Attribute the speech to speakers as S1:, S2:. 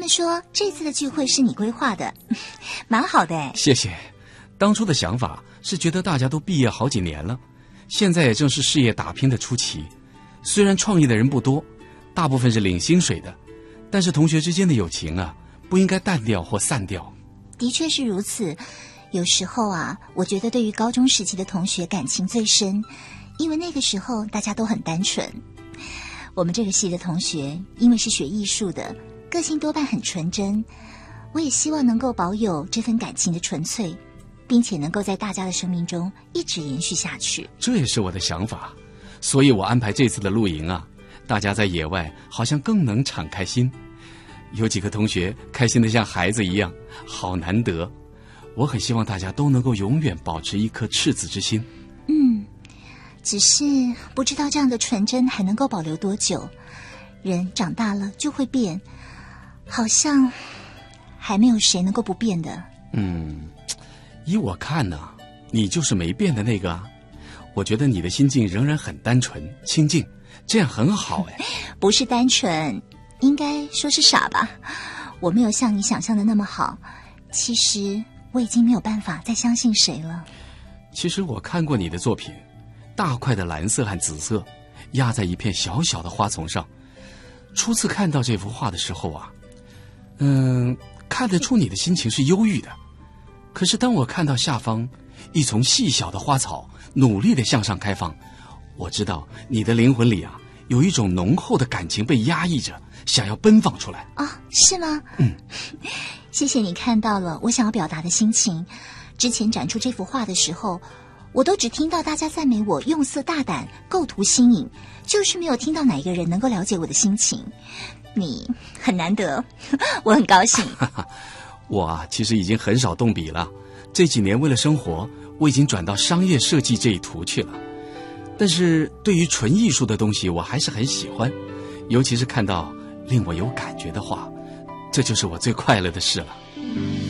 S1: 们说这次的聚会是你规划的，蛮好的哎。
S2: 谢谢。当初的想法是觉得大家都毕业好几年了，现在也正是事业打拼的初期。虽然创业的人不多，大部分是领薪水的，但是同学之间的友情啊，不应该淡掉或散掉。
S1: 的确是如此。有时候啊，我觉得对于高中时期的同学感情最深，因为那个时候大家都很单纯。我们这个系的同学因为是学艺术的，个性多半很纯真，我也希望能够保有这份感情的纯粹，并且能够在大家的生命中一直延续下去。
S2: 这也是我的想法，所以我安排这次的露营啊，大家在野外好像更能敞开心。有几个同学开心得像孩子一样，好难得。我很希望大家都能够永远保持一颗赤子之心。
S1: 只是不知道这样的纯真还能够保留多久。人长大了就会变，好像还没有谁能够不变的。
S2: 依我看呢，你就是没变的那个啊。我觉得你的心境仍然很单纯清净，这样很好哎。
S1: 不是单纯，应该说是傻吧。我没有像你想象的那么好，其实我已经没有办法再相信谁了。
S2: 其实我看过你的作品，大块的蓝色和紫色压在一片小小的花丛上。初次看到这幅画的时候啊，看得出你的心情是忧郁的。可是当我看到下方一丛细小的花草努力地向上开放，我知道你的灵魂里啊，有一种浓厚的感情被压抑着，想要奔放出来。
S1: 是吗？谢谢你看到了我想要表达的心情。之前展出这幅画的时候，我都只听到大家赞美我用色大胆，构图新颖，就是没有听到哪一个人能够了解我的心情。你很难得，我很高兴。
S2: 我啊，其实已经很少动笔了。这几年为了生活，我已经转到商业设计这一途去了。但是对于纯艺术的东西，我还是很喜欢，尤其是看到令我有感觉的画，这就是我最快乐的事了。